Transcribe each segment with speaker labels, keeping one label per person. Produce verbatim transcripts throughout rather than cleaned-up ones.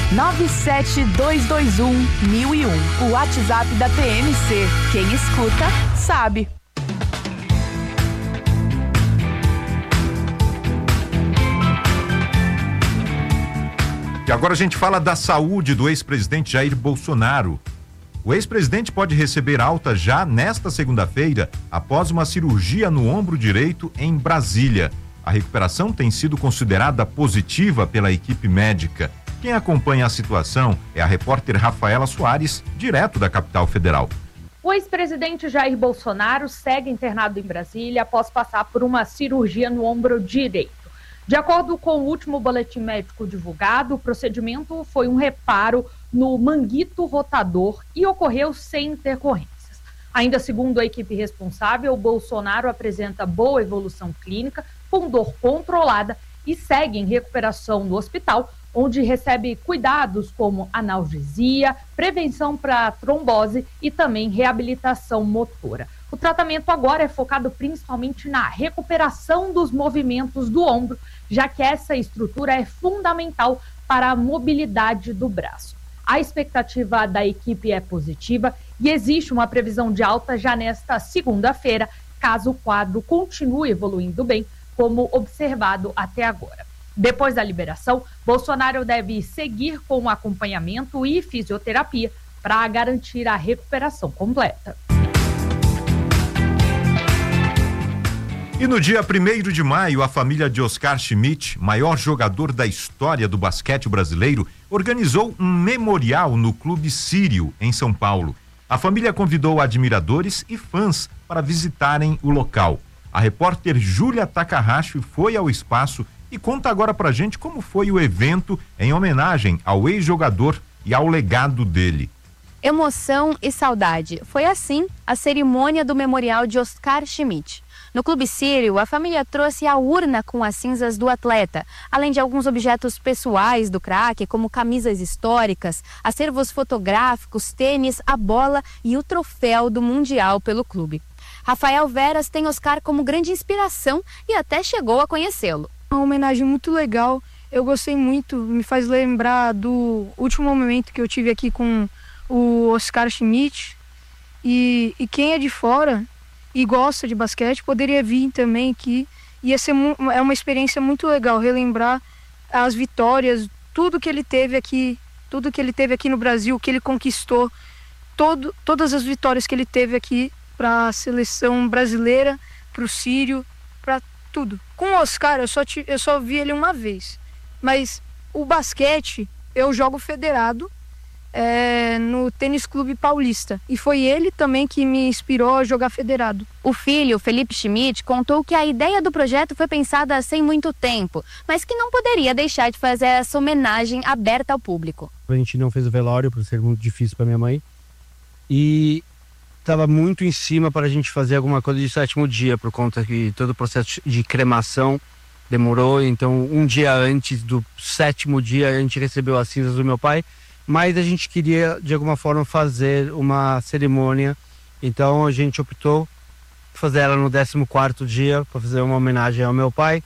Speaker 1: nove sete dois dois um mil e um. O WhatsApp da P M C. Quem escuta, sabe.
Speaker 2: E agora a gente fala da saúde do ex-presidente Jair Bolsonaro. O ex-presidente pode receber alta já nesta segunda-feira, após uma cirurgia no ombro direito em Brasília. A recuperação tem sido considerada positiva pela equipe médica. Quem acompanha a situação é a repórter Rafaela Soares, direto da capital federal.
Speaker 3: O ex-presidente Jair Bolsonaro segue internado em Brasília após passar por uma cirurgia no ombro direito. De acordo com o último boletim médico divulgado, o procedimento foi um reparo no manguito rotador e ocorreu sem intercorrências. Ainda segundo a equipe responsável, Bolsonaro apresenta boa evolução clínica, com dor controlada e segue em recuperação no hospital, onde recebe cuidados como analgesia, prevenção para trombose e também reabilitação motora. O tratamento agora é focado principalmente na recuperação dos movimentos do ombro, já que essa estrutura é fundamental para a mobilidade do braço. A expectativa da equipe é positiva e existe uma previsão de alta já nesta segunda-feira, caso o quadro continue evoluindo bem, como observado até agora. Depois da liberação, Bolsonaro deve seguir com o acompanhamento e fisioterapia para garantir a recuperação completa.
Speaker 2: E no dia primeiro de maio, a família de Oscar Schmidt, maior jogador da história do basquete brasileiro, organizou um memorial no Clube Sírio, em São Paulo. A família convidou admiradores e fãs para visitarem o local. A repórter Júlia Takahashi foi ao espaço e conta agora pra gente como foi o evento em homenagem ao ex-jogador e ao legado dele.
Speaker 4: Emoção e saudade. Foi assim a cerimônia do memorial de Oscar Schmidt. No Clube Sírio, a família trouxe a urna com as cinzas do atleta, além de alguns objetos pessoais do craque, como camisas históricas, acervos fotográficos, tênis, a bola e o troféu do Mundial pelo clube. Rafael Veras tem Oscar como grande inspiração e até chegou a conhecê-lo.
Speaker 5: Uma homenagem muito legal, eu gostei muito, me faz lembrar do último momento que eu tive aqui com o Oscar Schmidt. E, e quem é de fora e gosta de basquete poderia vir também, que ia ser é uma experiência muito legal, relembrar as vitórias, tudo que ele teve aqui, tudo que ele teve aqui no Brasil, que ele conquistou, todo, todas as vitórias que ele teve aqui para a seleção brasileira, para o Sírio, para tudo. Com o Oscar eu só, te, eu só vi ele uma vez, mas o basquete eu jogo federado, É, no Tênis Clube Paulista. E foi ele também que me inspirou a jogar federado.
Speaker 4: O filho, Felipe Schmidt, contou que a ideia do projeto foi pensada sem muito tempo, mas que não poderia deixar de fazer essa homenagem aberta ao público.
Speaker 6: A gente não fez o velório por ser muito difícil para minha mãe. E estava muito em cima para a gente fazer alguma coisa de sétimo dia, por conta que todo o processo de cremação demorou. Então, um dia antes do sétimo dia, a gente recebeu as cinzas do meu pai. Mas a gente queria, de alguma forma, fazer uma cerimônia. Então a gente optou por fazer ela no décimo quarto dia, para fazer uma homenagem ao meu pai.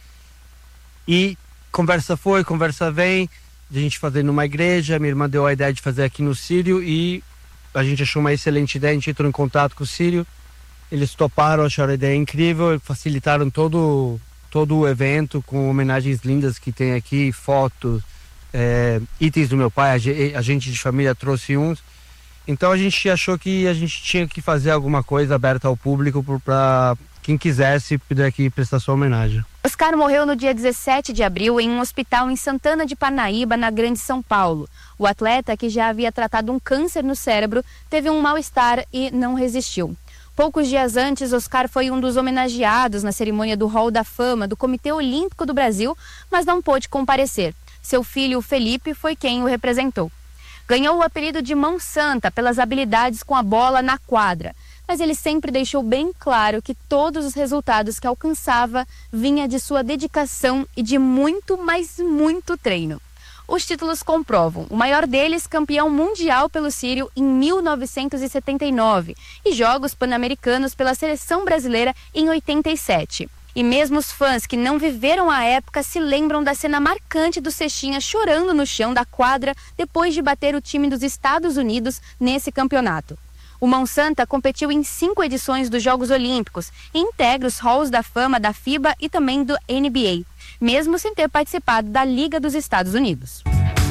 Speaker 6: E conversa foi, conversa vem, de a gente fazer numa igreja. Minha irmã deu a ideia de fazer aqui no Sírio e a gente achou uma excelente ideia. A gente entrou em contato com o Sírio, eles toparam, acharam a ideia incrível, facilitaram todo, todo o evento com homenagens lindas que tem aqui, fotos, É, itens do meu pai, a gente de família trouxe uns. Então a gente achou que a gente tinha que fazer alguma coisa aberta ao público para quem quisesse poder aqui prestar sua homenagem.
Speaker 4: Oscar morreu no dia dezessete de abril em um hospital em Santana de Parnaíba, na Grande São Paulo. O atleta, que já havia tratado um câncer no cérebro, teve um mal-estar e não resistiu. Poucos dias antes, Oscar foi um dos homenageados na cerimônia do Hall da Fama do Comitê Olímpico do Brasil, mas não pôde comparecer. Seu filho, Felipe, foi quem o representou. Ganhou o apelido de Mão Santa pelas habilidades com a bola na quadra, mas ele sempre deixou bem claro que todos os resultados que alcançava vinha de sua dedicação e de muito, mas muito treino. Os títulos comprovam, o maior deles campeão mundial pelo Sírio em mil novecentos e setenta e nove e Jogos Pan-Americanos pela seleção brasileira em oitenta e sete. E mesmo os fãs que não viveram a época se lembram da cena marcante do Cestinha chorando no chão da quadra depois de bater o time dos Estados Unidos nesse campeonato. O Mão Santa competiu em cinco edições dos Jogos Olímpicos e integra os halls da fama da FIBA e também do N B A, mesmo sem ter participado da Liga dos Estados Unidos.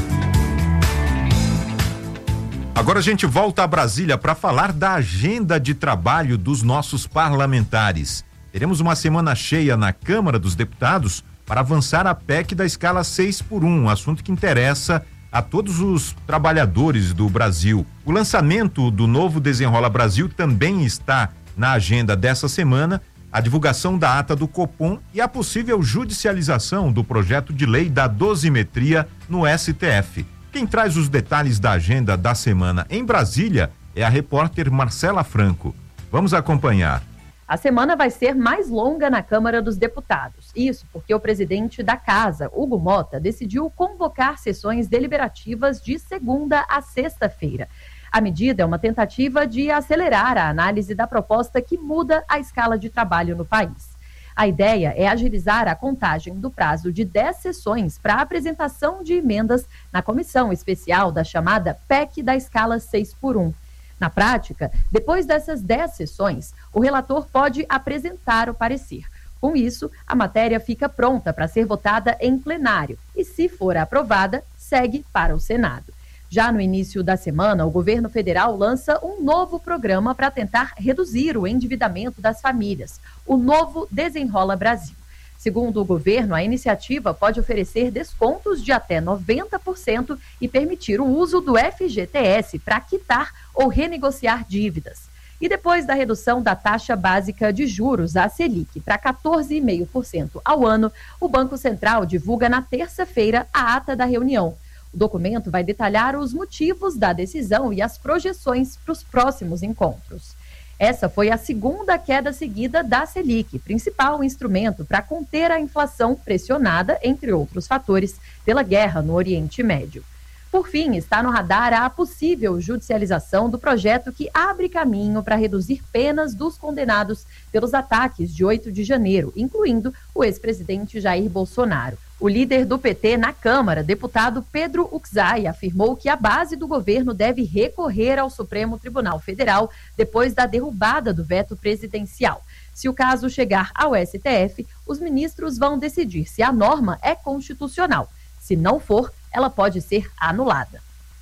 Speaker 2: Agora a gente volta a Brasília para falar da agenda de trabalho dos nossos parlamentares. Teremos uma semana cheia na Câmara dos Deputados para avançar a P E C da escala seis por um, um assunto que interessa a todos os trabalhadores do Brasil. O lançamento do novo Desenrola Brasil também está na agenda dessa semana, a divulgação da ata do Copom e a possível judicialização do projeto de lei da dosimetria no S T F. Quem traz os detalhes da agenda da semana em Brasília é a repórter Marcela Franco. Vamos acompanhar.
Speaker 3: A semana vai ser mais longa na Câmara dos Deputados. Isso porque o presidente da Casa, Hugo Mota, decidiu convocar sessões deliberativas de segunda a sexta-feira. A medida é uma tentativa de acelerar a análise da proposta que muda a escala de trabalho no país. A ideia é agilizar a contagem do prazo de dez sessões para a apresentação de emendas na comissão especial da chamada P E C da escala seis por um. Na prática, depois dessas dez sessões, o relator pode apresentar o parecer. Com isso, a matéria fica pronta para ser votada em plenário e, se for aprovada, segue para o Senado. Já no início da semana, o governo federal lança um novo programa para tentar reduzir o endividamento das famílias, o novo Desenrola Brasil. Segundo o governo, a iniciativa pode oferecer descontos de até noventa por cento e permitir o uso do F G T S para quitar ou renegociar dívidas. E depois da redução da taxa básica de juros, a Selic, para quatorze vírgula cinco por cento ao ano, o Banco Central divulga na terça-feira a ata da reunião. O documento vai detalhar os motivos da decisão e as projeções para os próximos encontros. Essa foi a segunda queda seguida da Selic, principal instrumento para conter a inflação pressionada, entre outros fatores, pela guerra no Oriente Médio. Por fim, está no radar a possível judicialização do projeto que abre caminho para reduzir penas dos condenados pelos ataques de oito de janeiro, incluindo o ex-presidente Jair Bolsonaro. O líder do P T na Câmara, deputado Pedro Uczai, afirmou que a base do governo deve recorrer ao Supremo Tribunal Federal depois da derrubada do veto presidencial. Se o caso chegar ao S T F, os ministros vão decidir se a norma é constitucional. Se não for, ela pode ser anulada.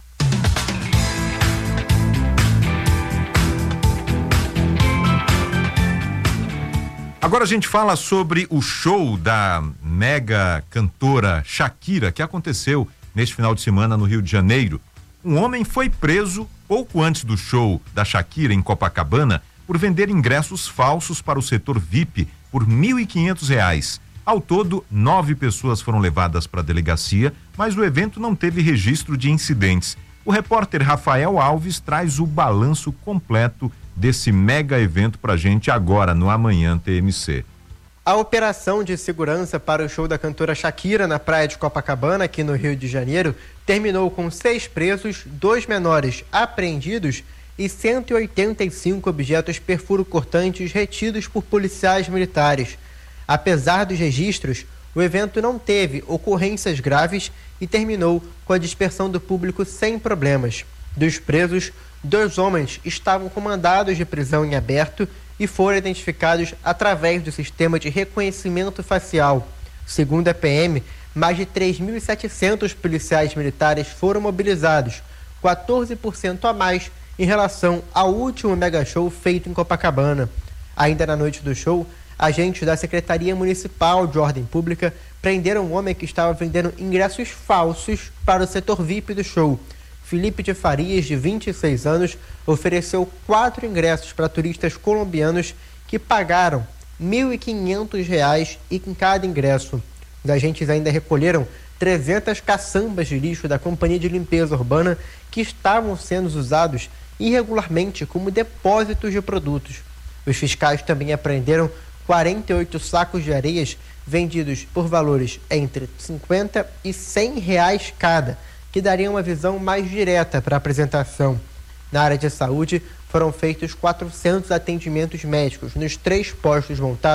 Speaker 2: Agora a gente fala sobre o show da mega cantora Shakira, que aconteceu neste final de semana no Rio de Janeiro. Um homem foi preso pouco antes do show da Shakira em Copacabana por vender ingressos falsos para o setor V I P por mil e quinhentos reais. Ao todo, nove pessoas foram levadas para a delegacia, mas o evento não teve registro de incidentes. O repórter Rafael Alves traz o balanço completo desse mega evento pra gente agora no Amanhã T M C.
Speaker 7: A operação de segurança para o show da cantora Shakira na praia de Copacabana, aqui no Rio de Janeiro, terminou com seis presos, dois menores apreendidos e cento e oitenta e cinco objetos perfuro-cortantes retidos por policiais militares. Apesar dos registros, o evento não teve ocorrências graves e terminou com a dispersão do público sem problemas. Dos presos, dois homens estavam com mandados de prisão em aberto e foram identificados através do sistema de reconhecimento facial. Segundo a P M, mais de três mil e setecentos policiais militares foram mobilizados, quatorze por cento a mais em relação ao último mega show feito em Copacabana. Ainda na noite do show, agentes da Secretaria Municipal de Ordem Pública prenderam um homem que estava vendendo ingressos falsos para o setor V I P do show. Felipe de Farias, de vinte e seis anos, ofereceu quatro ingressos para turistas colombianos que pagaram mil e quinhentos reais em cada ingresso. Os agentes ainda recolheram trezentas caçambas de lixo da Companhia de Limpeza Urbana que estavam sendo usados irregularmente como depósitos de produtos. Os fiscais também apreenderam quarenta e oito sacos de areias vendidos por valores entre cinquenta e cem reais cada, que daria uma visão mais direta para a apresentação. Na área de saúde, foram feitos quatrocentos atendimentos médicos nos três postos montados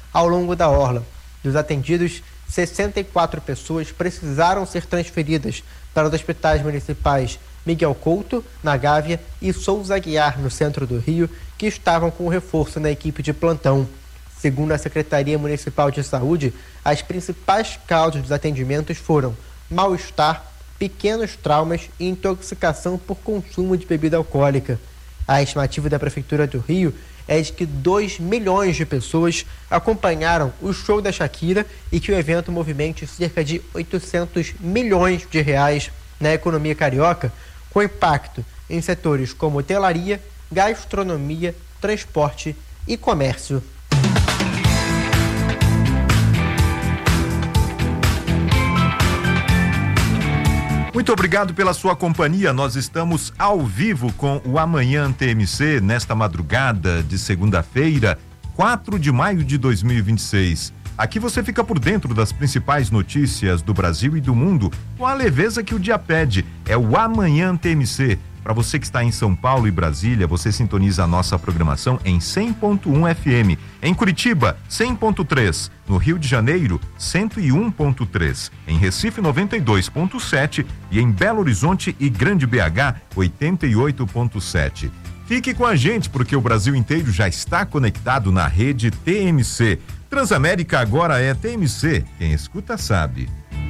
Speaker 7: ao longo da orla. Dos atendidos, sessenta e quatro pessoas precisaram ser transferidas para os hospitais municipais Miguel Couto, na Gávea, e Souza Aguiar, no centro do Rio, que estavam com reforço na equipe de plantão. Segundo a Secretaria Municipal de Saúde, as principais causas dos atendimentos foram mal-estar, pequenos traumas e intoxicação por consumo de bebida alcoólica. A estimativa da Prefeitura do Rio é de que dois milhões de pessoas acompanharam o show da Shakira e que o evento movimente cerca de oitocentos milhões de reais na economia carioca, com impacto em setores como hotelaria, gastronomia, transporte e comércio.
Speaker 2: Muito obrigado pela sua companhia. Nós estamos ao vivo com o Amanhã T M C nesta madrugada de segunda-feira, quatro de maio de dois mil e vinte e seis. Aqui você fica por dentro das principais notícias do Brasil e do mundo com a leveza que o dia pede. É o Amanhã T M C. Para você que está em São Paulo e Brasília, você sintoniza a nossa programação em cem ponto um F M. Em Curitiba, cem ponto três. No Rio de Janeiro, cento e um ponto três. Em Recife, noventa e dois ponto sete. E em Belo Horizonte e Grande B H, oitenta e oito ponto sete. Fique com a gente porque o Brasil inteiro já está conectado na rede T M C. Transamérica agora é T M C. Quem escuta sabe.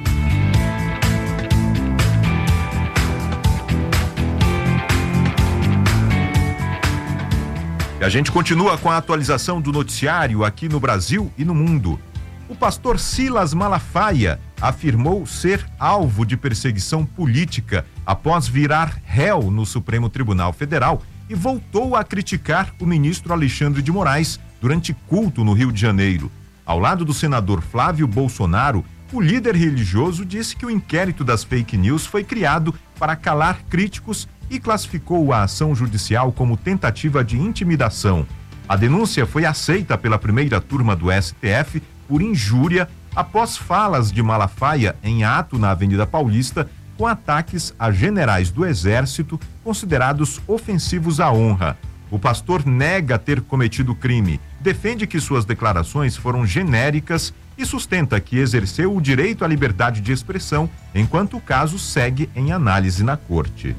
Speaker 2: E a gente continua com a atualização do noticiário aqui no Brasil e no mundo. O pastor Silas Malafaia afirmou ser alvo de perseguição política após virar réu no Supremo Tribunal Federal e voltou a criticar o ministro Alexandre de Moraes durante culto no Rio de Janeiro. Ao lado do senador Flávio Bolsonaro, o líder religioso disse que o inquérito das fake news foi criado para calar críticos e classificou a ação judicial como tentativa de intimidação. A denúncia foi aceita pela primeira turma do S T F por injúria após falas de Malafaia em ato na Avenida Paulista com ataques a generais do Exército considerados ofensivos à honra. O pastor nega ter cometido crime, defende que suas declarações foram genéricas e sustenta que exerceu o direito à liberdade de expressão enquanto o caso segue em análise na corte.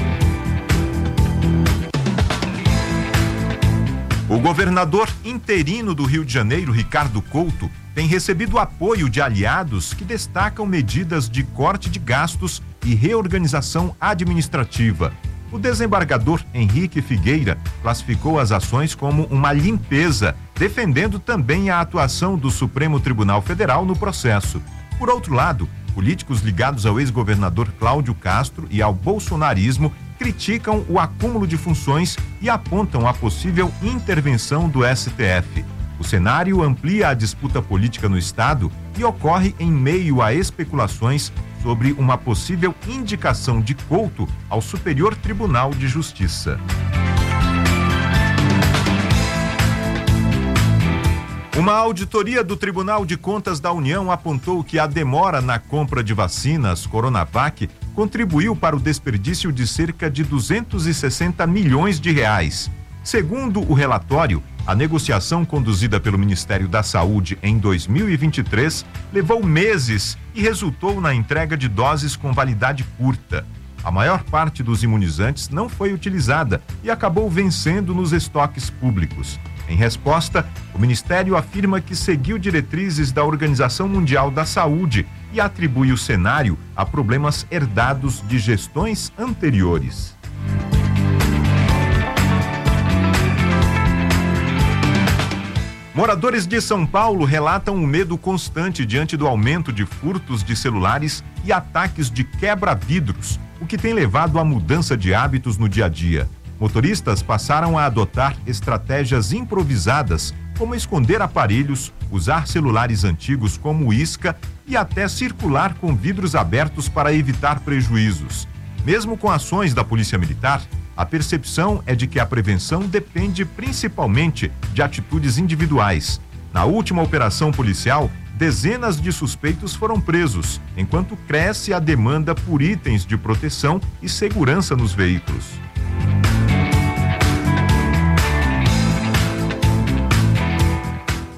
Speaker 2: O governador interino do Rio de Janeiro, Ricardo Couto, tem recebido apoio de aliados que destacam medidas de corte de gastos e reorganização administrativa. O desembargador Henrique Figueira classificou as ações como uma limpeza, defendendo também a atuação do Supremo Tribunal Federal no processo. Por outro lado, políticos ligados ao ex-governador Cláudio Castro e ao bolsonarismo criticam o acúmulo de funções e apontam a possível intervenção do S T F. O cenário amplia a disputa política no estado e ocorre em meio a especulações sobre uma possível indicação de Couto ao Superior Tribunal de Justiça. Uma auditoria do Tribunal de Contas da União apontou que a demora na compra de vacinas Coronavac contribuiu para o desperdício de cerca de duzentos e sessenta milhões de reais. Segundo o relatório, a negociação conduzida pelo Ministério da Saúde em dois mil e vinte e três levou meses e resultou na entrega de doses com validade curta. A maior parte dos imunizantes não foi utilizada e acabou vencendo nos estoques públicos. Em resposta, o Ministério afirma que seguiu diretrizes da Organização Mundial da Saúde e atribui o cenário a problemas herdados de gestões anteriores. Moradores de São Paulo relatam um medo constante diante do aumento de furtos de celulares e ataques de quebra-vidros, o que tem levado à mudança de hábitos no dia a dia. Motoristas passaram a adotar estratégias improvisadas, como esconder aparelhos, usar celulares antigos como isca e até circular com vidros abertos para evitar prejuízos. Mesmo com ações da Polícia Militar, a percepção é de que a prevenção depende principalmente de atitudes individuais. Na última operação policial, dezenas de suspeitos foram presos, enquanto cresce a demanda por itens de proteção e segurança nos veículos.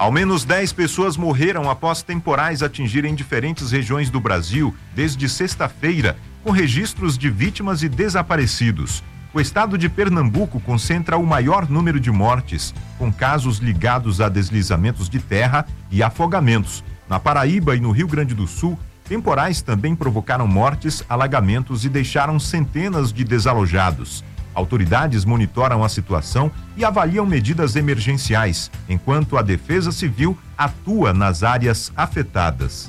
Speaker 2: Ao menos dez pessoas morreram após temporais atingirem diferentes regiões do Brasil desde sexta-feira, com registros de vítimas e desaparecidos. O estado de Pernambuco concentra o maior número de mortes, com casos ligados a deslizamentos de terra e afogamentos. Na Paraíba e no Rio Grande do Sul, temporais também provocaram mortes, alagamentos e deixaram centenas de desalojados. Autoridades monitoram a situação e avaliam medidas emergenciais, enquanto a Defesa Civil atua nas áreas afetadas.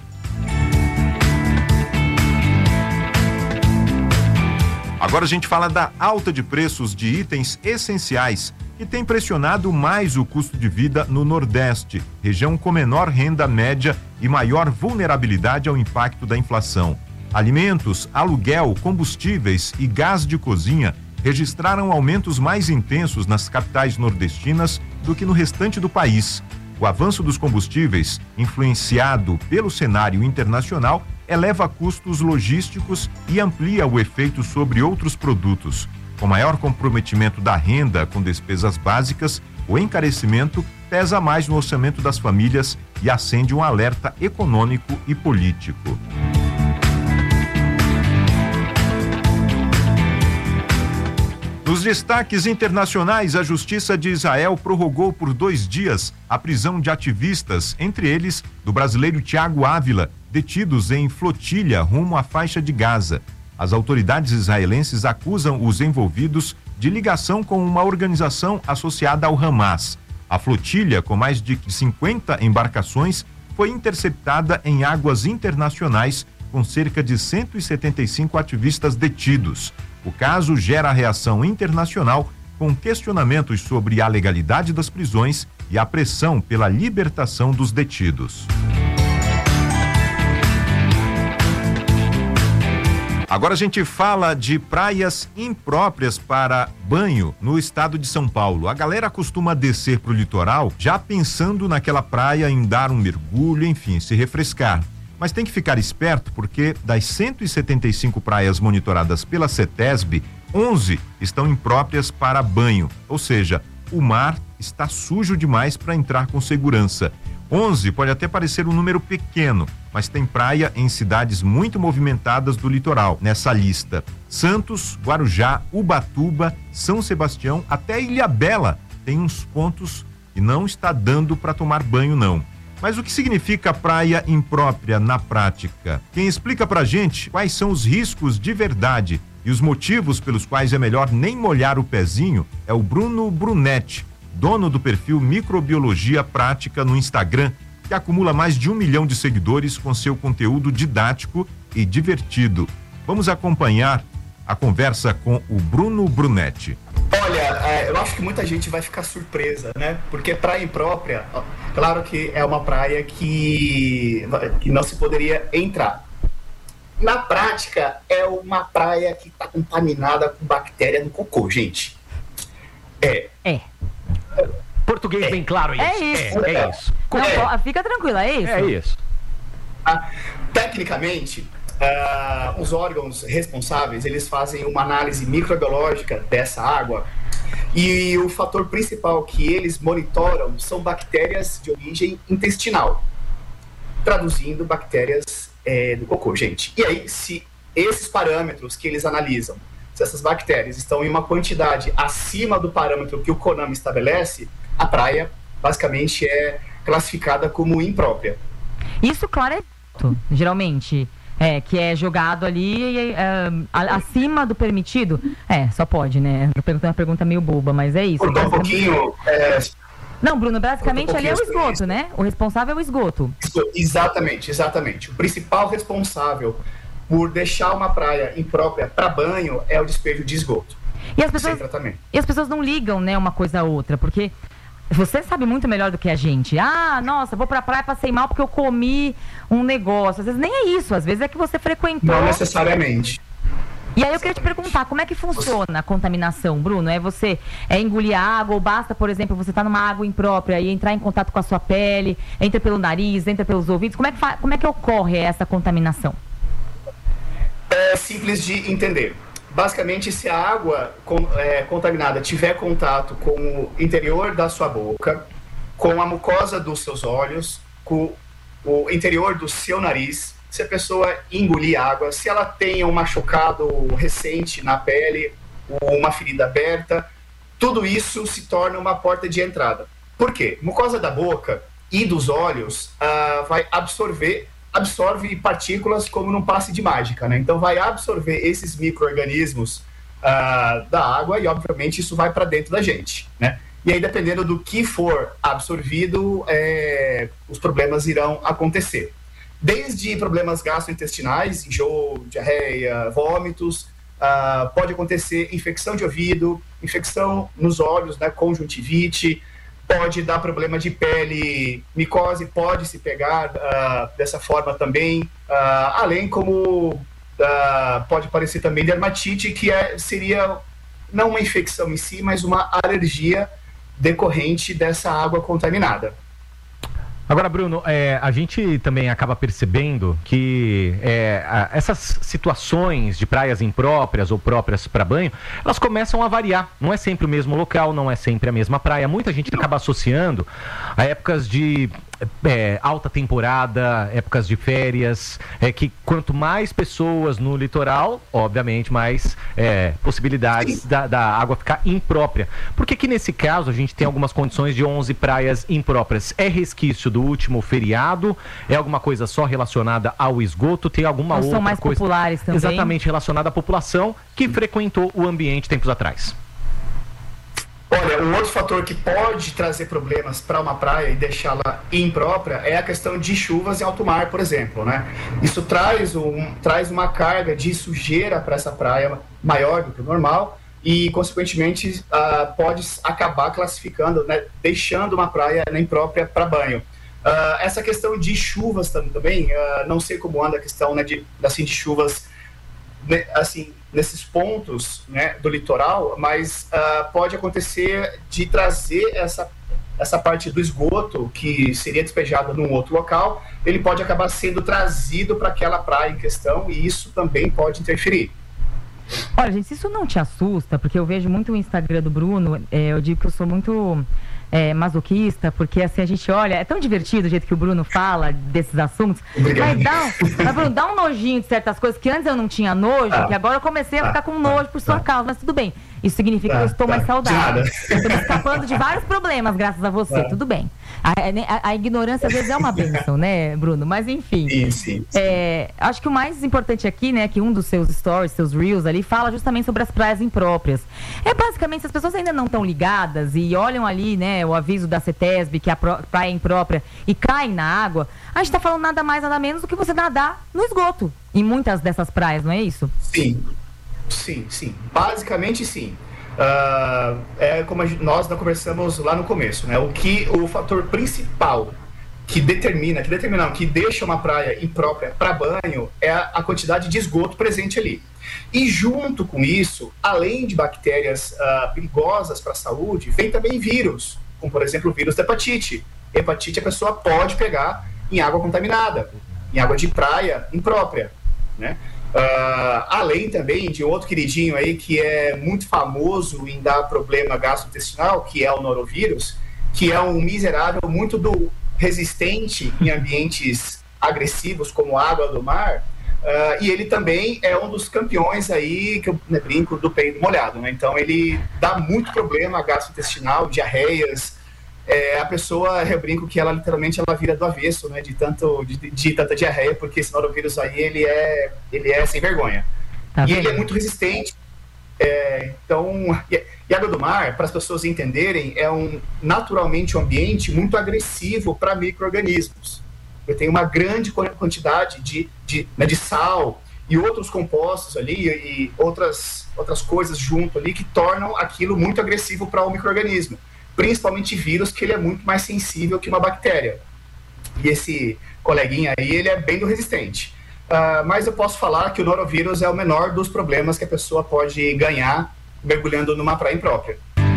Speaker 2: Agora a gente fala da alta de preços de itens essenciais, que tem pressionado mais o custo de vida no Nordeste, região com menor renda média e maior vulnerabilidade ao impacto da inflação. Alimentos, aluguel, combustíveis e gás de cozinha registraram aumentos mais intensos nas capitais nordestinas do que no restante do país. O avanço dos combustíveis, influenciado pelo cenário internacional, eleva custos logísticos e amplia o efeito sobre outros produtos. Com maior comprometimento da renda com despesas básicas, o encarecimento pesa mais no orçamento das famílias e acende um alerta econômico e político. Nos destaques internacionais, a Justiça de Israel prorrogou por dois dias a prisão de ativistas, entre eles do brasileiro Thiago Ávila, detidos em flotilha rumo à faixa de Gaza. As autoridades israelenses acusam os envolvidos de ligação com uma organização associada ao Hamas. A flotilha, com mais de cinquenta embarcações, foi interceptada em águas internacionais com cerca de cento e setenta e cinco ativistas detidos. O caso gera reação internacional com questionamentos sobre a legalidade das prisões e a pressão pela libertação dos detidos. Agora a gente fala de praias impróprias para banho no estado de São Paulo. A galera costuma descer para o litoral já pensando naquela praia em dar um mergulho, enfim, se refrescar. Mas tem que ficar esperto porque das cento e setenta e cinco praias monitoradas pela CETESB, onze estão impróprias para banho, ou seja, o mar está sujo demais para entrar com segurança. onze pode até parecer um número pequeno, mas tem praia em cidades muito movimentadas do litoral nessa lista. Santos, Guarujá, Ubatuba, São Sebastião, até Ilhabela tem uns pontos e não está dando para tomar banho não. Mas o que significa praia imprópria na prática? Quem explica pra gente quais são os riscos de verdade e os motivos pelos quais é melhor nem molhar o pezinho é o Bruno Brunetti, dono do perfil Microbiologia Prática no Instagram, que acumula mais de um milhão de seguidores com seu conteúdo didático e divertido. Vamos acompanhar a conversa com o Bruno Brunetti.
Speaker 8: Olha, é, eu acho que muita gente vai ficar surpresa, né? Porque praia imprópria, ó, claro que é uma praia que, que não se poderia entrar. Na prática, é uma praia que está contaminada com bactéria no cocô, gente. É.
Speaker 9: É. Português é. Bem claro isso.
Speaker 10: É isso.
Speaker 8: É,
Speaker 10: é isso. Não, é. Fica tranquila, é isso?
Speaker 9: É isso.
Speaker 8: Ah, tecnicamente, Uh, os órgãos responsáveis, eles fazem uma análise microbiológica dessa água e o fator principal que eles monitoram são bactérias de origem intestinal, traduzindo bactérias é, do cocô, gente. E aí, se esses parâmetros que eles analisam, se essas bactérias estão em uma quantidade acima do parâmetro que o CONAMA estabelece, a praia basicamente é classificada como imprópria.
Speaker 10: Isso, claro, é geralmente... É, que é jogado ali uh, acima do permitido. É, só pode, né? Eu perguntei uma pergunta meio boba, mas é isso.
Speaker 8: Cortou um pouquinho... É...
Speaker 10: Não, Bruno, basicamente um ali é o esgoto, né? O responsável é o esgoto.
Speaker 8: Exatamente, exatamente. O principal responsável por deixar uma praia imprópria para banho é o despejo de esgoto.
Speaker 10: E as pessoas, e as pessoas não ligam, né, uma coisa a outra, porque... Você sabe muito melhor do que a gente. Ah, nossa, vou pra praia, passei mal porque eu comi um negócio. Às vezes nem é isso, às vezes é que você frequentou.
Speaker 8: Não necessariamente.
Speaker 10: E aí eu queria te perguntar, como é que funciona a contaminação, Bruno? É você é engolir água ou basta, por exemplo, você estar tá numa água imprópria e entrar em contato com a sua pele, entra pelo nariz, entra pelos ouvidos? Como é que, fa- como é que ocorre essa contaminação?
Speaker 8: É simples de entender. Basicamente, se a água com, é, contaminada tiver contato com o interior da sua boca, com a mucosa dos seus olhos, com o interior do seu nariz, se a pessoa engolir água, se ela tem um machucado recente na pele, ou uma ferida aberta, tudo isso se torna uma porta de entrada. Por quê? Mucosa da boca e dos olhos uh, vai absorver, absorve partículas como num passe de mágica, né? Então vai absorver esses micro-organismos uh, da água e, obviamente, isso vai para dentro da gente, né? E aí, dependendo do que for absorvido, é, os problemas irão acontecer. Desde problemas gastrointestinais, enjoo, diarreia, vômitos, uh, pode acontecer infecção de ouvido, infecção nos olhos, né, conjuntivite, pode dar problema de pele, micose pode se pegar uh, dessa forma também, uh, além como uh, pode aparecer também dermatite, que é, seria não uma infecção em si, mas uma alergia decorrente dessa água contaminada.
Speaker 9: Agora, Bruno, é, a gente também acaba percebendo que é, a, essas situações de praias impróprias ou próprias para banho, elas começam a variar. Não é sempre o mesmo local, não é sempre a mesma praia. Muita gente acaba associando a épocas de é, alta temporada, épocas de férias, é que quanto mais pessoas no litoral, obviamente, mais é, possibilidades da, da água ficar imprópria. Por que que nesse caso a gente tem algumas condições de onze praias impróprias? É resquício do último feriado? É alguma coisa só relacionada ao esgoto? Tem alguma
Speaker 10: Ou
Speaker 9: outra
Speaker 10: são mais
Speaker 9: coisa
Speaker 10: populares também?
Speaker 9: exatamente relacionada à população que frequentou o ambiente tempos atrás?
Speaker 8: Olha, um outro fator que pode trazer problemas para uma praia e deixá-la imprópria é a questão de chuvas em alto mar, por exemplo, né? Isso traz, um, traz uma carga de sujeira para essa praia maior do que o normal e, consequentemente, uh, pode acabar classificando, né, deixando uma praia imprópria para banho. Uh, essa questão de chuvas também, uh, não sei como anda a questão, né, de, assim, de chuvas, né, assim, nesses pontos, né, do litoral, mas uh, pode acontecer de trazer essa, essa parte do esgoto que seria despejado num outro local, ele pode acabar sendo trazido para aquela praia em questão e isso também pode interferir.
Speaker 10: Olha, gente, se isso não te assusta, porque eu vejo muito o Instagram do Bruno, é, eu digo que eu sou muito é, masoquista, porque assim, a gente olha, é tão divertido o jeito que o Bruno fala desses assuntos, mas dá, um, mas, Bruno, dá um nojinho de certas coisas, que antes eu não tinha nojo, ah, que agora eu comecei a ficar com nojo por sua ah, causa, mas tudo bem, isso significa ah, que eu estou ah, mais saudável, eu estou escapando de vários problemas graças a você, ah, tudo bem. A, a, a ignorância às vezes é uma bênção, né, Bruno? Mas enfim, sim, sim, sim. É, acho que o mais importante aqui, né, que um dos seus stories, seus reels ali, fala justamente sobre as praias impróprias. É basicamente, se as pessoas ainda não estão ligadas e olham ali, né, o aviso da CETESB que a praia é imprópria e caem na água, a gente está falando nada mais, nada menos do que você nadar no esgoto em muitas dessas praias, não é isso?
Speaker 8: Sim, sim, sim. Basicamente sim. Uh, é como a gente, nós conversamos lá no começo, né? O que o fator principal que determina, que determina, que deixa uma praia imprópria para banho é a, a quantidade de esgoto presente ali. E junto com isso, além de bactérias uh, perigosas para a saúde, vem também vírus, como por exemplo o vírus da hepatite. Hepatite a pessoa pode pegar em água contaminada, em água de praia imprópria, né? Uh, além também de outro queridinho aí que é muito famoso em dar problema gastrointestinal, que é o norovírus, que é um miserável muito do resistente em ambientes agressivos como água do mar, uh, e ele também é um dos campeões aí, que eu, né, brinco, do peido molhado, né? Então ele dá muito problema gastrointestinal, diarreias. É, a pessoa, eu brinco que ela literalmente ela vira do avesso, né, de, tanto, de, de tanta diarreia, porque esse norovírus aí, ele é, ele é sem vergonha. Tá, e ele é muito resistente. É, então, e, e água do mar, para as pessoas entenderem, é um, naturalmente um ambiente muito agressivo para micro-organismos. Eu tenho uma grande quantidade de, de, né, de sal e outros compostos ali, e outras, outras coisas junto ali, que tornam aquilo muito agressivo para o micro-organismo. Principalmente vírus, que ele é muito mais sensível que uma bactéria. E esse coleguinha aí, ele é bem do resistente. Uh, mas eu posso falar que o norovírus é o menor dos problemas que a pessoa pode ganhar mergulhando numa praia imprópria.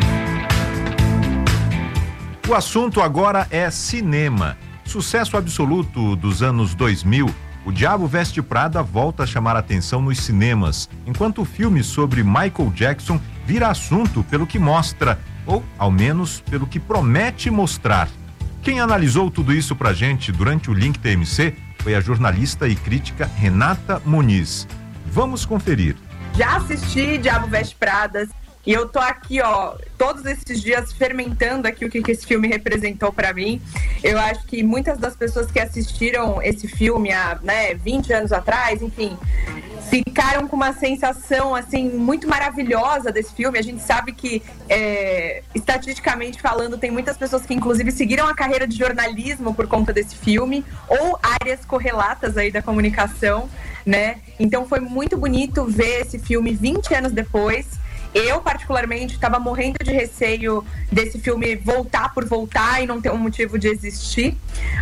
Speaker 2: O assunto agora é cinema. Sucesso absoluto dos anos dois mil, O Diabo Veste Prada volta a chamar a atenção nos cinemas, enquanto o filme sobre Michael Jackson vira assunto pelo que mostra, ou ao menos pelo que promete mostrar. Quem analisou tudo isso pra gente durante o Link T M C foi a jornalista e crítica Renata Muniz. Vamos conferir.
Speaker 11: Já assisti Diabo Veste Pradas e eu tô aqui, ó, todos esses dias fermentando aqui o que, que esse filme representou pra mim. Eu acho que muitas das pessoas que assistiram esse filme há, né, vinte anos atrás, enfim, ficaram com uma sensação, assim, muito maravilhosa desse filme. A gente sabe que, é, estatisticamente falando, tem muitas pessoas que, inclusive, seguiram a carreira de jornalismo por conta desse filme, ou áreas correlatas aí da comunicação, né? Então foi muito bonito ver esse filme vinte anos depois. Eu, particularmente, estava morrendo de receio desse filme voltar por voltar e não ter um motivo de existir.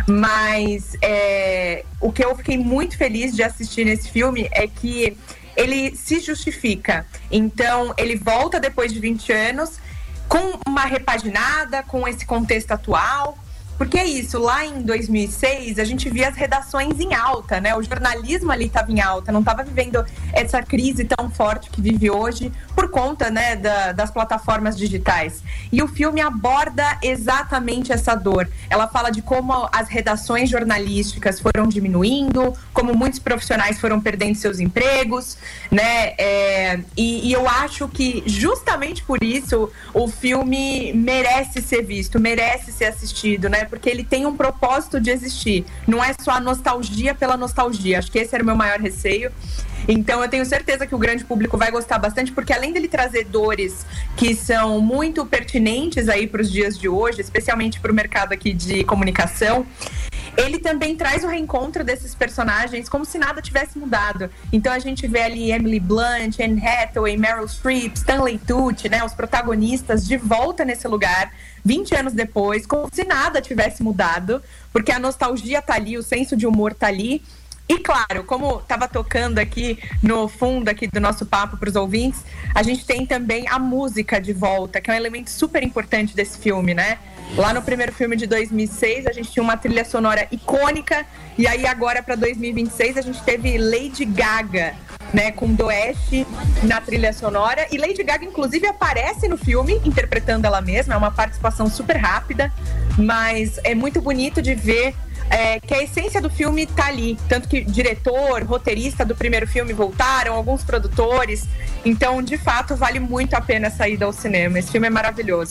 Speaker 11: Mas é, o que eu fiquei muito feliz de assistir nesse filme é que ele se justifica. Então, ele volta depois de vinte anos com uma repaginada, com esse contexto atual. Porque é isso, lá em dois mil e seis a gente via as redações em alta, né? O jornalismo ali estava em alta, não estava vivendo essa crise tão forte que vive hoje por conta, né, da, das plataformas digitais. E o filme aborda exatamente essa dor. Ela fala de como as redações jornalísticas foram diminuindo, como muitos profissionais foram perdendo seus empregos, né? É, e, e eu acho que justamente por isso o filme merece ser visto, merece ser assistido, né? Porque ele tem um propósito de existir. Não é só a nostalgia pela nostalgia. Acho que esse era o meu maior receio. Então eu tenho certeza que o grande público vai gostar bastante, porque além dele trazer dores que são muito pertinentes aí para os dias de hoje, especialmente para o mercado aqui de comunicação, ele também traz o reencontro desses personagens como se nada tivesse mudado. Então a gente vê ali Emily Blunt, Anne Hathaway, Meryl Streep, Stanley Tucci, né, os protagonistas de volta nesse lugar, vinte anos depois, como se nada tivesse mudado, porque a nostalgia tá ali, o senso de humor tá ali. E claro, como estava tocando aqui no fundo aqui do nosso papo para os ouvintes, a gente tem também a música de volta, que é um elemento super importante desse filme, né? Lá no primeiro filme de dois mil e seis, a gente tinha uma trilha sonora icônica, e aí agora para dois mil e vinte e seis a gente teve Lady Gaga, né, com Doeste na trilha sonora, e Lady Gaga inclusive aparece no filme interpretando ela mesma, é uma participação super rápida, mas é muito bonito de ver É, que a essência do filme tá ali, tanto que diretor, roteirista do primeiro filme voltaram, alguns produtores, então de fato vale muito a pena sair ao cinema, esse filme é maravilhoso.